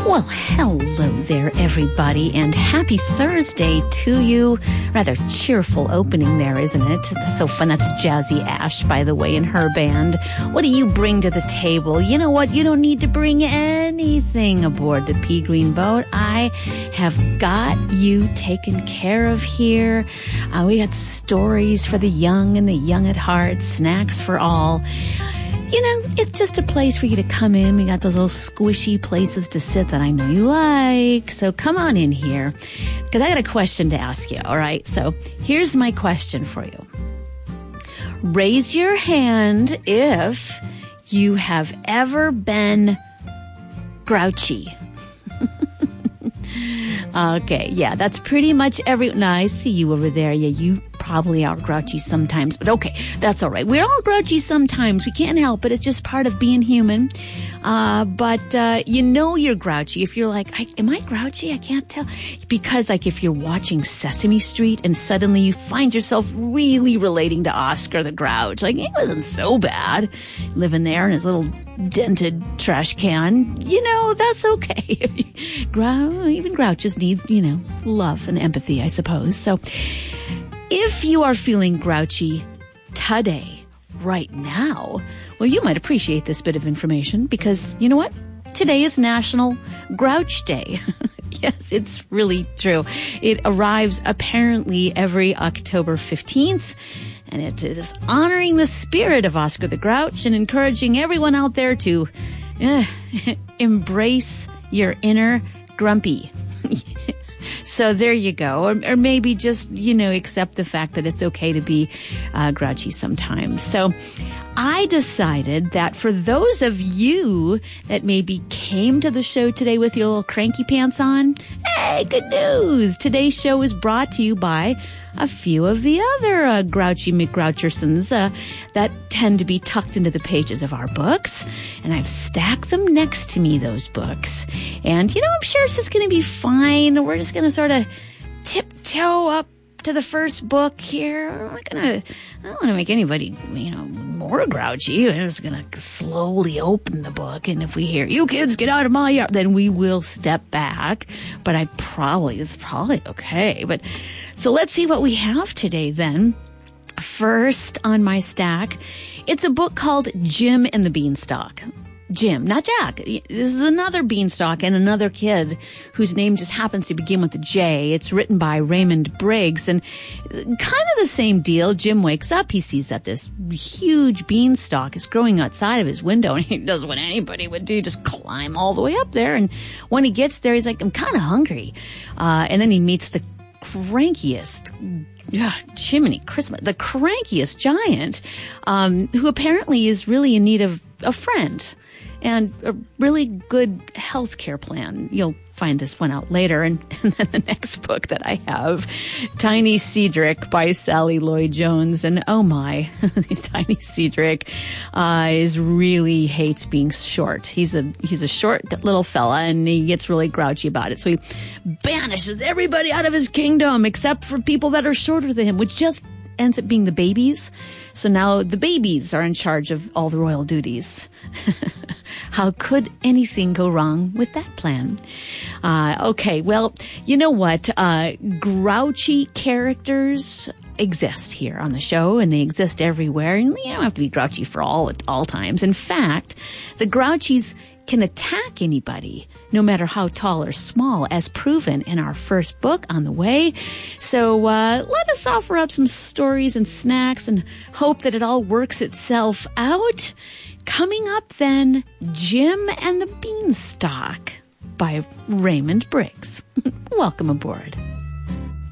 Well, hello there, everybody, and happy Thursday to you. Rather cheerful opening there, isn't it? So fun. That's Jazzy Ash, by the way, and her band. What do you bring to the table? You know what? You don't need to bring anything aboard the Pea Green Boat. I have got you taken care of here. We got stories for the young and the young at heart, snacks for all. You know, it's just a place for you to come in. We got those little squishy places to sit that I know you like. So come on in here, because I got a question to ask you, all right? So here's my question for you. Raise your hand if you have ever been grouchy. Okay, yeah, that's pretty much now, I see you over there. Yeah, you probably are grouchy sometimes, but okay, that's all right. We're all grouchy sometimes. We can't help it. It's just part of being human. But you know you're grouchy if you're like, am I grouchy? I can't tell. Because like if you're watching Sesame Street and suddenly you find yourself really relating to Oscar the Grouch. Like, he wasn't so bad living there in his little dented trash can. You know, that's okay. Even grouches need, love and empathy, I suppose. So if you are feeling grouchy today, right now, well, you might appreciate this bit of information because, you know what? Today is National Grouch Day. Yes, it's really true. It arrives apparently every October 15th, and it is honoring the spirit of Oscar the Grouch and encouraging everyone out there to embrace your inner grumpy. So there you go. Or maybe just, accept the fact that it's okay to be grouchy sometimes. So I decided that for those of you that maybe came to the show today with your little cranky pants on, hey, good news. Today's show is brought to you by a few of the other grouchy McGrouchersons that tend to be tucked into the pages of our books. And I've stacked them next to me, those books. And, I'm sure it's just going to be fine. We're just going to sort of tiptoe up to the first book here. I don't want to make anybody, more grouchy. I'm just going to slowly open the book. And if we hear, you kids get out of my yard, then we will step back. But it's probably okay. But so let's see what we have today then. First on my stack, it's a book called Jim and the Beanstalk. Jim, not Jack. This is another beanstalk and another kid whose name just happens to begin with a J. It's written by Raymond Briggs, and kind of the same deal. Jim wakes up. He sees that this huge beanstalk is growing outside of his window, and he does what anybody would do, just climb all the way up there. And when he gets there, he's like, I'm kind of hungry. And then he meets the crankiest Jiminy Christmas, the crankiest giant, who apparently is really in need of a friend and a really good health care plan. You'll find this one out later. And then the next book that I have, Tiny Cedric by Sally Lloyd-Jones. And oh my, Tiny Cedric really hates being short. He's a short little fella, and he gets really grouchy about it. So he banishes everybody out of his kingdom except for people that are shorter than him, which just ends up being the babies. So now the babies are in charge of all the royal duties. How could anything go wrong with that plan? Okay, well, you know what? Grouchy characters exist here on the show, and they exist everywhere. And you don't have to be grouchy for all times. In fact, the grouchies can attack anybody, no matter how tall or small, as proven in our first book on the way. So let us offer up some stories and snacks and hope that it all works itself out. Coming up then, Jim and the Beanstalk by Raymond Briggs. Welcome aboard.